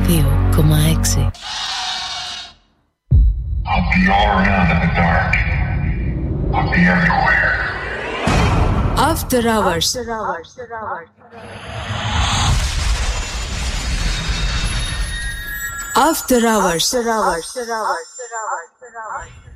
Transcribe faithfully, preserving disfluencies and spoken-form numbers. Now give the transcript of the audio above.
δύο κόμμα έξι. I'll be all around in the dark. I'll be everywhere. After Hours. After hours. After hours. After Hours. After hours. After hours. After hours.